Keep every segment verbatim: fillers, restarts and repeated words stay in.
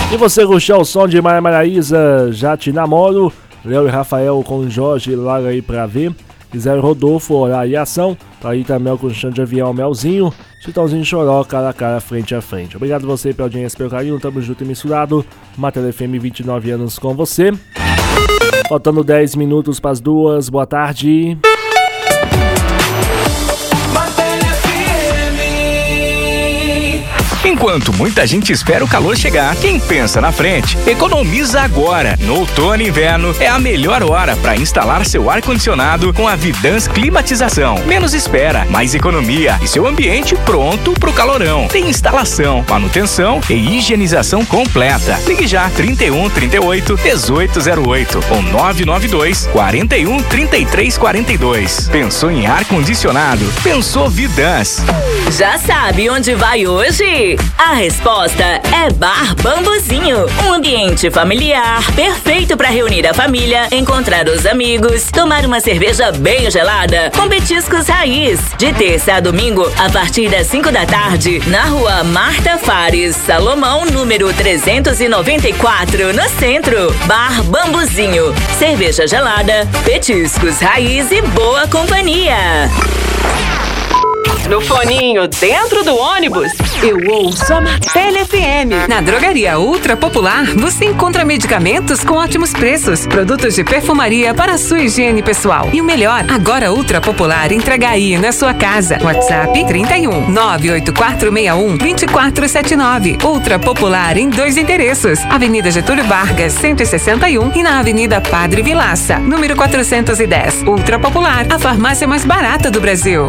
E você curtiu o som de Maria Maraísa, Já Te Namoro, Léo e Rafael com Jorge, Larga aí pra ver, Zé Rodolfo, Horário e Ação, Thalita Mel com Chão de Avião, Melzinho, Chitãozinho Choró, Cara a Cara, Frente a Frente. Obrigado você pela audiência, pelo carinho, tamo junto e misturado, Matéria F M, vinte e nove anos com você. Faltando dez minutos para as duas, boa tarde. Enquanto muita gente espera o calor chegar, quem pensa na frente, economiza agora. No outono e inverno é a melhor hora para instalar seu ar-condicionado com a Vidans Climatização. Menos espera, mais economia e seu ambiente pronto pro calorão. Tem instalação, manutenção e higienização completa. Ligue já trinta e um, trinta e oito, dezoito zero oito ou nove nove dois, quarenta e um, trinta e três quarenta e dois. Pensou em ar-condicionado? Pensou Vidans. Já sabe onde vai hoje? A resposta é Bar Bambuzinho, um ambiente familiar, perfeito para reunir a família, encontrar os amigos, tomar uma cerveja bem gelada, com petiscos raiz. De terça a domingo, a partir das cinco da tarde, na rua Marta Fares, Salomão, número trezentos e noventa e quatro, no centro. Bar Bambuzinho, cerveja gelada, petiscos raiz e boa companhia. No foninho, dentro do ônibus, eu ouço a Matéria F M. Na Drogaria Ultra Popular, você encontra medicamentos com ótimos preços, produtos de perfumaria para a sua higiene pessoal. E o melhor, agora Ultra Popular entrega aí na sua casa. WhatsApp trinta e um, nove oito quatro seis um, dois quatro sete nove. Ultra Popular em dois endereços. Avenida Getúlio Vargas, cento e sessenta e um e na Avenida Padre Vilaça, número quatrocentos e dez. Ultra Popular, a farmácia mais barata do Brasil.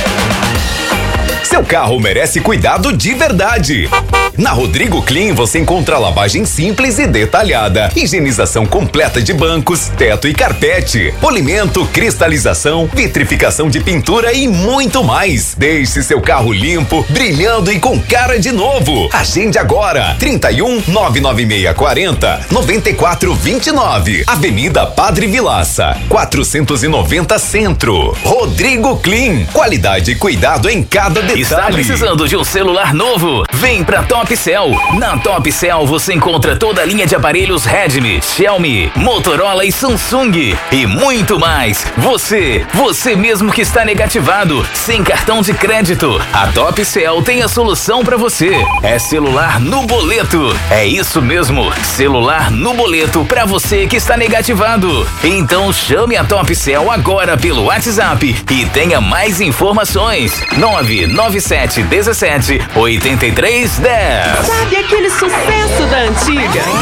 Seu carro merece cuidado de verdade. Na Rodrigo Clean você encontra lavagem simples e detalhada, higienização completa de bancos, teto e carpete, polimento, cristalização, vitrificação de pintura e muito mais. Deixe seu carro limpo, brilhando e com cara de novo. Agende agora, trinta e um, nove nove seis quarenta, noventa e quatro vinte e nove, Avenida Padre Vilaça, quatrocentos e noventa Centro. Rodrigo Clean, qualidade e cuidado em cada detalhe. Está precisando de um celular novo? Vem pra Topcell. Na Topcell você encontra toda a linha de aparelhos Redmi, Xiaomi, Motorola e Samsung e muito mais. Você, você mesmo que está negativado, sem cartão de crédito, a Topcell tem a solução pra você. É celular no boleto. É isso mesmo, celular no boleto pra você que está negativado. Então chame a Topcell agora pelo WhatsApp e tenha mais informações. nove nove sete um sete, oito três um zero. Sabe aquele sucesso da antiga?